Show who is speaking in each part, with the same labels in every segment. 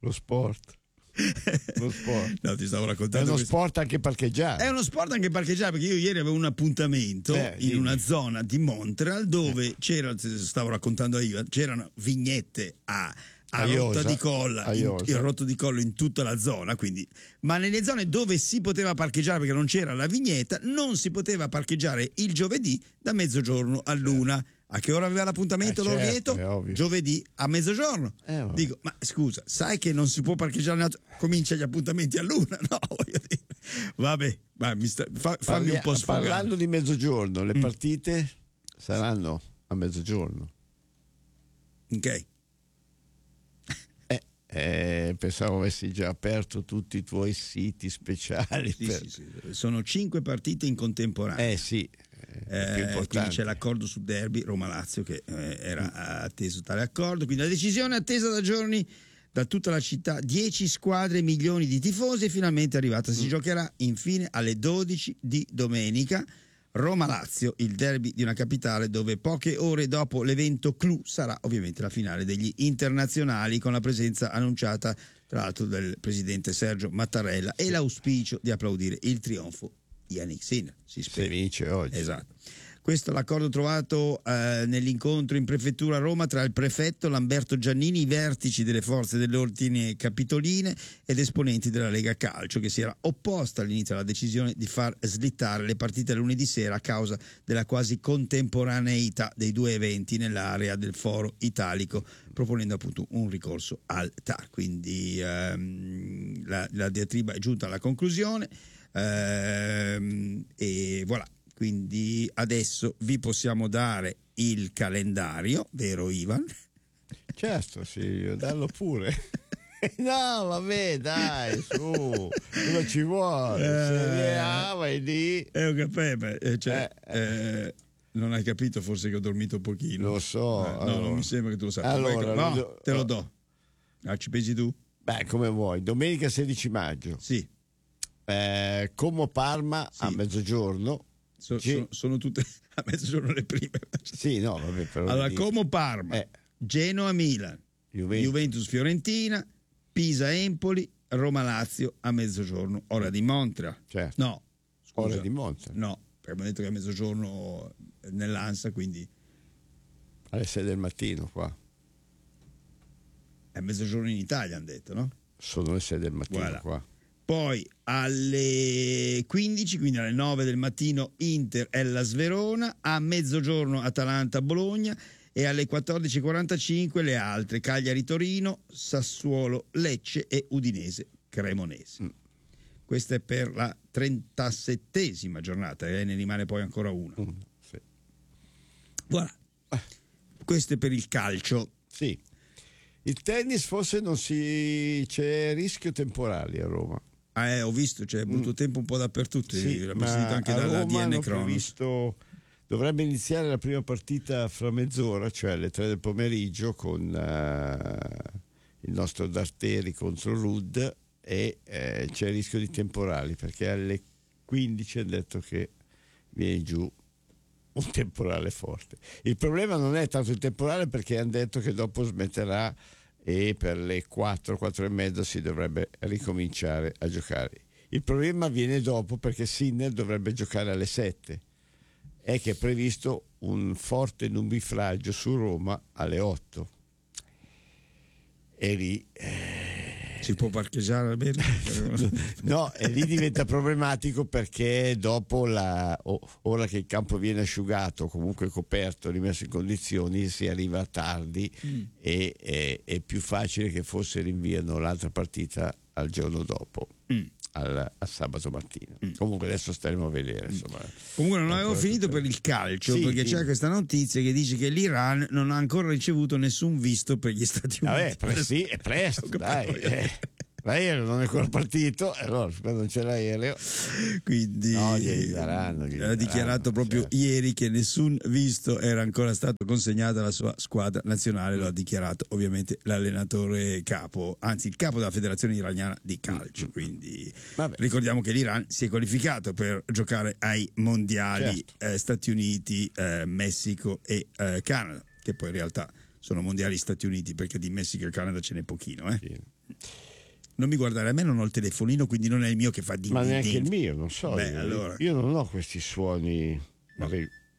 Speaker 1: Lo sport. Lo sport.
Speaker 2: No, ti stavo raccontando.
Speaker 1: È uno sport anche parcheggiare.
Speaker 2: È uno sport anche parcheggiare, perché io ieri avevo un appuntamento in una zona di Montreal dove stavo raccontando io, c'erano vignette a rotta di collo, il rotto di collo in tutta la zona, quindi, ma nelle zone dove si poteva parcheggiare perché non c'era la vignetta, non si poteva parcheggiare il giovedì da mezzogiorno all'una. A che ora aveva l'appuntamento l'Orvieto? Giovedì a mezzogiorno. Dico, ma scusa, sai che non si può parcheggiare, comincia gli appuntamenti all'una? No, voglio dire. Vabbè, fammi un po' sfogare.
Speaker 1: Parlando di mezzogiorno, le partite saranno a mezzogiorno.
Speaker 2: Ok.
Speaker 1: Pensavo avessi già aperto tutti i tuoi siti speciali.
Speaker 2: Sì. Sono 5 partite in contemporanea. Quindi c'è l'accordo su derby Roma-Lazio che era atteso tale accordo, quindi la decisione attesa da giorni da tutta la città, 10 squadre, milioni di tifosi, è finalmente arrivata. Si giocherà infine alle 12 di domenica. Roma-Lazio, il derby di una capitale dove poche ore dopo l'evento clou sarà ovviamente la finale degli internazionali, con la presenza annunciata tra l'altro del presidente Sergio Mattarella e l'auspicio di applaudire il trionfo di Yannick Sinner. Si
Speaker 1: vince oggi.
Speaker 2: Esatto. Questo è l'accordo trovato nell'incontro in prefettura a Roma tra il prefetto Lamberto Giannini, i vertici delle forze dell'ordine capitoline ed esponenti della Lega Calcio, che si era opposta all'inizio alla decisione di far slittare le partite lunedì sera a causa della quasi contemporaneità dei due eventi nell'area del Foro Italico, proponendo appunto un ricorso al TAR. Quindi la diatriba è giunta alla conclusione e voilà. Quindi adesso vi possiamo dare il calendario, vero Ivan?
Speaker 1: Certo, sì, dallo pure. No, vabbè, dai, su, cosa ci vuole? Serie A, vai lì.
Speaker 2: Non hai capito forse che ho dormito un pochino?
Speaker 1: Lo so.
Speaker 2: No, non mi sembra che tu lo sappia. Allora, te lo do. Ci pensi tu?
Speaker 1: Beh, come vuoi. Domenica 16 maggio.
Speaker 2: Sì.
Speaker 1: Como Parma a mezzogiorno.
Speaker 2: Sono tutte a mezzogiorno le prime.
Speaker 1: Sì, no, vabbè, però
Speaker 2: allora, Como Parma, Genoa Milan, Juventus Fiorentina, Pisa Empoli, Roma Lazio a mezzogiorno, ora di Montreal.
Speaker 1: Certo.
Speaker 2: No, scusa.
Speaker 1: Ora di Montreal.
Speaker 2: No, perché abbiamo detto che è a mezzogiorno nell'ANSA, quindi
Speaker 1: alle 6 del mattino qua.
Speaker 2: È a mezzogiorno in Italia, hanno detto, no?
Speaker 1: Sono le 6 del mattino qua.
Speaker 2: Poi alle 15, quindi alle 9 del mattino, Inter Hellas Verona, a mezzogiorno Atalanta Bologna e alle 14.45 le altre: Cagliari Torino, Sassuolo Lecce e Udinese Cremonese. Questa è per la 37esima giornata, ne rimane poi ancora una.
Speaker 1: Sì.
Speaker 2: Voilà. Questo è per il calcio.
Speaker 1: Sì. Il tennis forse c'è rischio temporale a Roma.
Speaker 2: Ho visto, c'è brutto tempo un po' dappertutto,
Speaker 1: sì,
Speaker 2: l'abbiamo sentito anche dalla DN Cronos.
Speaker 1: Dovrebbe iniziare la prima partita fra mezz'ora, cioè alle 3 del pomeriggio, con il nostro Darteri contro Rudd, e c'è il rischio di temporali perché alle 15 hanno detto che viene giù un temporale forte. Il problema non è tanto il temporale, perché hanno detto che dopo smetterà e per le 4 e mezza si dovrebbe ricominciare a giocare. Il problema viene dopo, perché Sinner dovrebbe giocare alle 7, è che è previsto un forte nubifragio su Roma alle 8 e lì
Speaker 2: si può parcheggiare almeno?
Speaker 1: No, e lì diventa problematico, perché dopo ora che il campo viene asciugato, comunque coperto, rimesso in condizioni, si arriva tardi e è più facile che forse rinviano l'altra partita al giorno dopo, a sabato mattina. Comunque adesso staremo a vedere, insomma.
Speaker 2: Comunque non avevo finito per il calcio, perché c'è questa notizia che dice che l'Iran non ha ancora ricevuto nessun visto per gli Stati Uniti.
Speaker 1: Sì, è presto, dai. L'aereo non è ancora partito, allora quando non c'è l'aereo,
Speaker 2: quindi
Speaker 1: glieli daranno,
Speaker 2: ha dichiarato proprio ieri che nessun visto era ancora stato consegnato alla sua squadra nazionale. Lo ha dichiarato ovviamente l'allenatore capo, anzi il capo della federazione iraniana di calcio. Quindi ricordiamo che l'Iran si è qualificato per giocare ai mondiali, Stati Uniti, Messico e Canada, che poi in realtà sono mondiali Stati Uniti, perché di Messico e Canada ce n'è pochino.
Speaker 1: Sì.
Speaker 2: Non mi guardare, a me non ho il telefonino, quindi non è il mio che fa ding.
Speaker 1: Ma neanche
Speaker 2: ding.
Speaker 1: il mio, non so.
Speaker 2: Allora.
Speaker 1: Io non ho questi suoni.
Speaker 2: No.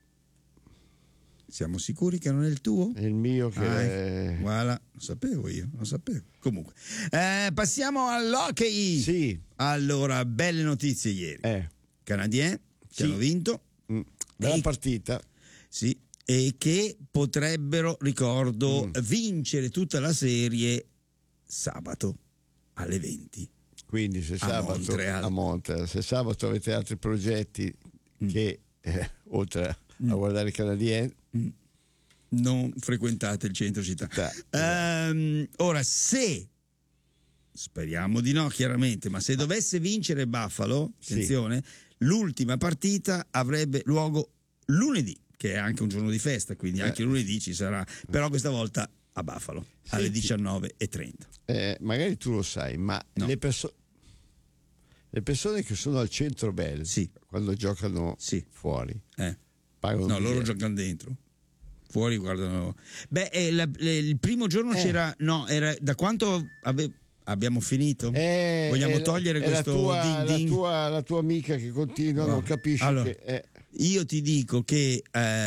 Speaker 2: Siamo sicuri che non è il tuo?
Speaker 1: È il mio che
Speaker 2: Voilà, lo sapevo io, lo sapevo. Comunque, passiamo all'hockey.
Speaker 1: Sì.
Speaker 2: Allora, belle notizie ieri. Canadiens che hanno vinto.
Speaker 1: Bella partita.
Speaker 2: Sì. E che potrebbero, ricordo, vincere tutta la serie sabato alle 20.
Speaker 1: Quindi se sabato a Montreal, se sabato avete altri progetti che oltre a guardare i Canadiens,
Speaker 2: non frequentate il centro città. Ora, se speriamo di no, chiaramente, ma se dovesse vincere Buffalo, attenzione, l'ultima partita avrebbe luogo lunedì, che è anche un giorno di festa, quindi anche lunedì ci sarà, però questa volta a Buffalo alle 19:30.
Speaker 1: Magari tu lo sai, ma
Speaker 2: no.
Speaker 1: le persone che sono al centro Bell quando giocano fuori pagano
Speaker 2: loro giocano dentro, fuori guardano. Il primo giorno c'era, era da quanto abbiamo finito? Vogliamo togliere questo ding ding?
Speaker 1: La tua amica che continua non capisce
Speaker 2: allora,
Speaker 1: che
Speaker 2: io ti dico che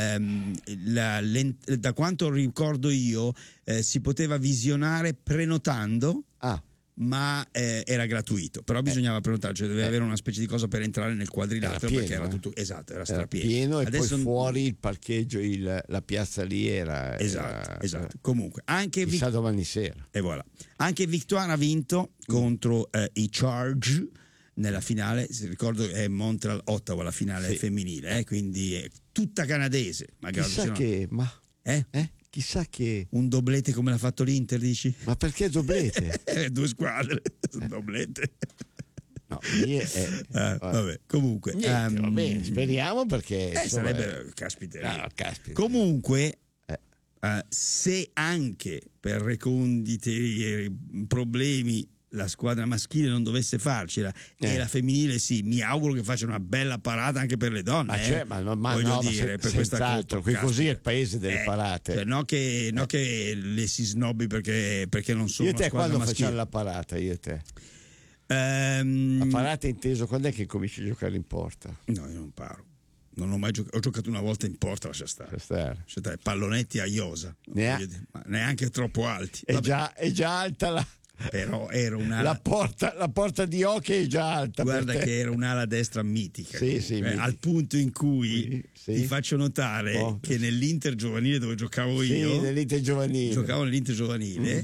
Speaker 2: da quanto ricordo io si poteva visionare prenotando, ma era gratuito, però bisognava prenotare, cioè dovevi avere una specie di cosa per entrare nel quadrilatero, perché era tutto era strapieno.
Speaker 1: E adesso poi fuori il parcheggio, la piazza lì era
Speaker 2: esatto. Comunque anche
Speaker 1: chissà domani sera.
Speaker 2: E voilà. Anche Victoire ha vinto contro i Charge nella finale, se ricordo è Montreal-Ottawa la finale femminile, quindi è tutta canadese.
Speaker 1: Chissà che chissà che
Speaker 2: un doblete come l'ha fatto l'Inter, dici?
Speaker 1: Ma perché doblete?
Speaker 2: 2 squadre, doblete.
Speaker 1: No,
Speaker 2: vabbè, comunque
Speaker 1: vabbè, speriamo perché
Speaker 2: sarebbe caspita. Comunque se anche per reconditi e problemi la squadra maschile non dovesse farcela e la femminile mi auguro che faccia una bella parata anche per le donne, voglio dire, per questa Coppa,
Speaker 1: qui così è il paese delle parate,
Speaker 2: cioè, no che le si snobbi perché non sono
Speaker 1: io e te
Speaker 2: quando
Speaker 1: maschile. Facciamo la parata io e te la parata inteso quando è che cominci a giocare in porta?
Speaker 2: No, io non paro, non ho mai giocato, ho giocato una volta in porta, lascia stare. Pallonetti a iosa, ma neanche troppo alti.
Speaker 1: È già alta
Speaker 2: però era
Speaker 1: la porta di hockey è già alta.
Speaker 2: Guarda che era un'ala destra mitica,
Speaker 1: mitica.
Speaker 2: Al punto in cui ti faccio notare che nell'Inter giovanile dove giocavo io, giocavo nell'Inter giovanile,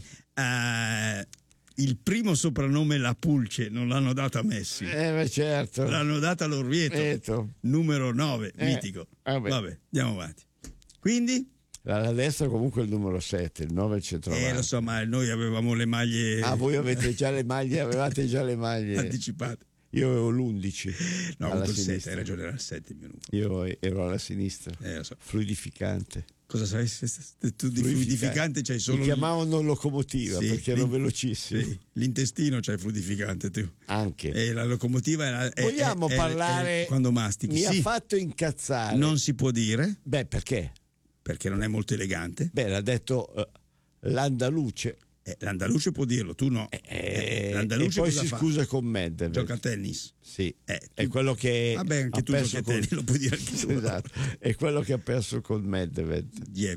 Speaker 2: il primo soprannome La Pulce non l'hanno dato a Messi,
Speaker 1: certo.
Speaker 2: L'hanno data all'Orvieto, numero 9, mitico. Vabbè, andiamo avanti. Quindi
Speaker 1: la destra comunque il numero 7, il 9 è il centravanti.
Speaker 2: Lo so, ma noi avevamo le maglie.
Speaker 1: Voi avete già le maglie, avevate già le maglie
Speaker 2: anticipate.
Speaker 1: Io avevo l'11.
Speaker 2: No, il 7, hai ragione, era il 7 il mio numero.
Speaker 1: Io ero alla sinistra.
Speaker 2: Lo so.
Speaker 1: Fluidificante.
Speaker 2: Cosa sai? Tu di fluidificante c'hai solo.
Speaker 1: Mi chiamavano locomotiva perché ero velocissimo.
Speaker 2: Sì. L'intestino c'hai fluidificante tu.
Speaker 1: Anche.
Speaker 2: E la locomotiva
Speaker 1: vogliamo parlare
Speaker 2: quando mastichi.
Speaker 1: Mi ha fatto incazzare.
Speaker 2: Non si può dire.
Speaker 1: Perché?
Speaker 2: Perché non è molto elegante.
Speaker 1: L'ha detto l'Andaluce.
Speaker 2: L'Andaluce può dirlo, tu no.
Speaker 1: L'Andaluce e poi si scusa con Medvedev.
Speaker 2: Gioca a tennis.
Speaker 1: Sì, è quello che
Speaker 2: vabbè, anche tu giochi a tennis, lo puoi dire anche tu.
Speaker 1: Esatto, è quello che ha perso con Medvedev.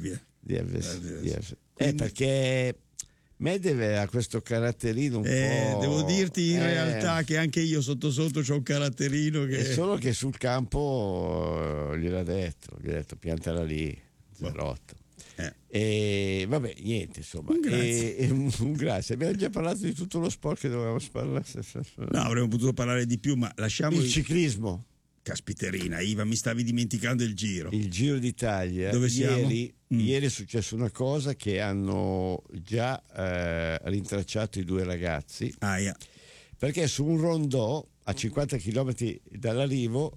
Speaker 1: Perché Medvedev ha questo caratterino un po'.
Speaker 2: Devo dirti in realtà che anche io sotto c'ho un caratterino che.
Speaker 1: È solo che sul campo gliel'ha detto piantala lì, 08. E vabbè, niente, insomma. Un grazie. Abbiamo già parlato di tutto lo sport che dovevamo parlare.
Speaker 2: No, avremmo potuto parlare di più, ma lasciamo
Speaker 1: il ciclismo.
Speaker 2: Caspiterina, Iva, mi stavi dimenticando il Giro.
Speaker 1: Il Giro d'Italia.
Speaker 2: Dove siamo?
Speaker 1: Ieri è successa una cosa che hanno già rintracciato i 2 ragazzi. Perché su un rondò a 50 km dall'arrivo,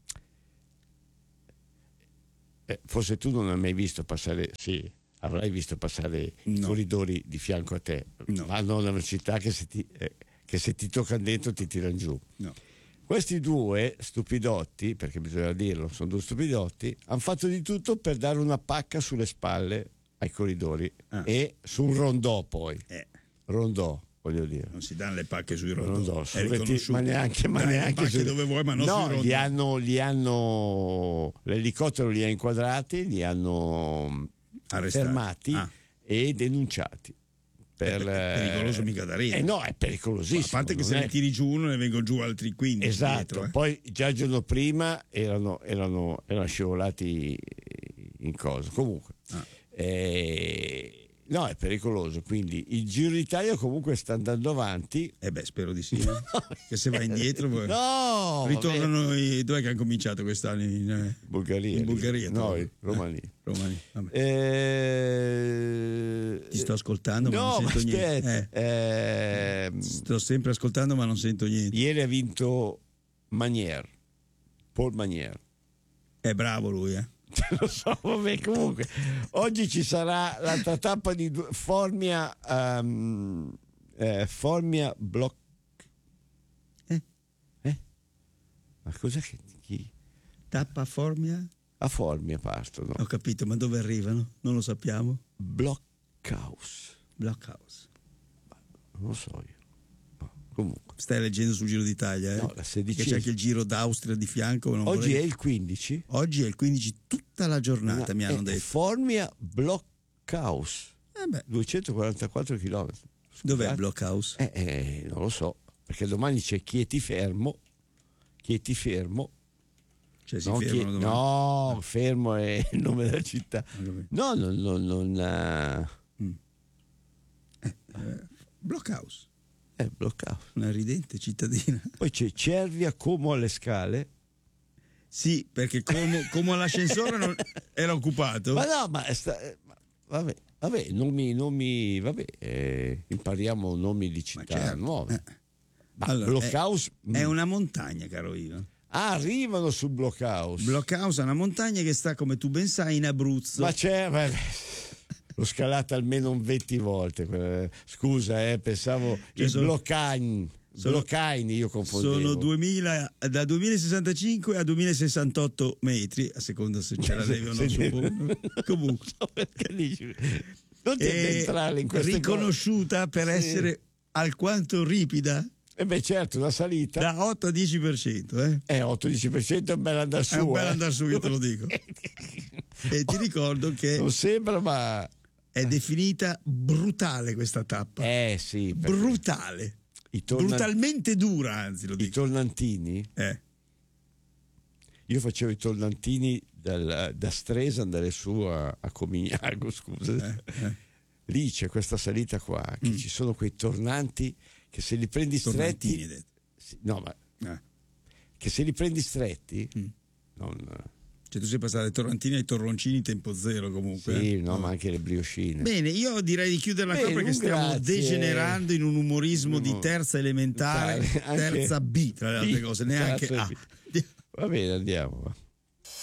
Speaker 1: forse tu non hai mai visto passare, avrai visto passare i corridori di fianco a te, hanno una velocità che se ti toccano dentro ti tirano giù. Questi 2 stupidotti, perché bisogna dirlo, sono 2 stupidotti, hanno fatto di tutto per dare una pacca sulle spalle ai corridori e su un rondò poi. Rondò. voglio dire.
Speaker 2: Non si danno le pacche sui rondoni.
Speaker 1: Non so, ma neanche
Speaker 2: sui... dove vuoi, ma non sui rondoni.
Speaker 1: L'elicottero li ha inquadrati, li hanno fermati e denunciati.
Speaker 2: Pericoloso mica da ridere.
Speaker 1: No, è pericolosissimo.
Speaker 2: A parte che se ne tiri giù uno ne vengono giù altri 15.
Speaker 1: Esatto,
Speaker 2: dietro,
Speaker 1: poi già il giorno prima erano scivolati in cosa. Comunque, no, è pericoloso. Quindi il Giro d'Italia comunque sta andando avanti.
Speaker 2: Spero di sì. Che se va indietro poi ritornano dov'è che hanno cominciato quest'anno? In Bulgaria.
Speaker 1: No, Romania.
Speaker 2: Ti sto ascoltando, ma non sento niente. Sto sempre ascoltando, ma non sento niente.
Speaker 1: Ieri ha vinto Paul Magnier.
Speaker 2: È bravo lui,
Speaker 1: Lo so, vabbè, comunque oggi ci sarà l'altra tappa di Formia Block. Ma cos'è che
Speaker 2: tappa Formia?
Speaker 1: A Formia partono.
Speaker 2: Ho capito, ma dove arrivano? Non lo sappiamo.
Speaker 1: Blockhouse.
Speaker 2: Non
Speaker 1: lo so io. Comunque.
Speaker 2: Stai leggendo sul Giro d'Italia,
Speaker 1: No, la 16.
Speaker 2: Che c'è anche il Giro d'Austria di fianco.
Speaker 1: Oggi è il 15.
Speaker 2: Oggi è il 15 tutta la giornata, mi hanno detto.
Speaker 1: Formia Blockhouse. 244 km.
Speaker 2: Dov'è il Blockhouse?
Speaker 1: Non lo so, perché domani c'è Chieti Fermo.
Speaker 2: Cioè si fermano domani?
Speaker 1: No, Fermo è il nome della città. No, non
Speaker 2: Blockhouse.
Speaker 1: Blockhouse.
Speaker 2: Una ridente cittadina.
Speaker 1: Poi c'è Cervia Como alle Scale.
Speaker 2: Sì, perché Como all'ascensore era occupato.
Speaker 1: Ma no, vabbè, nomi impariamo nomi di città nuove.
Speaker 2: Allora,
Speaker 1: Blockhouse
Speaker 2: è una montagna, caro Ivan.
Speaker 1: Arrivano sul Blockhouse.
Speaker 2: Blockhouse è una montagna che sta, come tu ben sai, in Abruzzo.
Speaker 1: Ma l'ho scalata almeno 20 volte. Scusa, pensavo il Bloccain. Io confondevo.
Speaker 2: Sono da 2065 a 2068 metri, a seconda se ce la devi o no. Comunque,
Speaker 1: non devi entrare in queste
Speaker 2: riconosciuta per essere alquanto ripida.
Speaker 1: Certo, la salita
Speaker 2: da 8 a 10%.
Speaker 1: 8-10% è un bel andar su.
Speaker 2: È un bel andar su, io te lo dico. E ti ricordo che
Speaker 1: non sembra, ma
Speaker 2: è definita brutale questa tappa.
Speaker 1: Sì,
Speaker 2: brutale. Brutalmente dura, anzi, lo dico.
Speaker 1: I tornantini? Io facevo i tornantini da Stresa andare su a Comignago, scusa. Lì c'è questa salita qua, che ci sono quei tornanti che se li prendi stretti, che se li prendi stretti
Speaker 2: cioè tu sei passato dai torrantini ai torroncini tempo zero comunque.
Speaker 1: Ma anche le brioscine.
Speaker 2: Bene, io direi di chiuderla qua perché stiamo degenerando in un umorismo di terza elementare, terza B tra le altre cose, neanche A.
Speaker 1: Va bene, andiamo.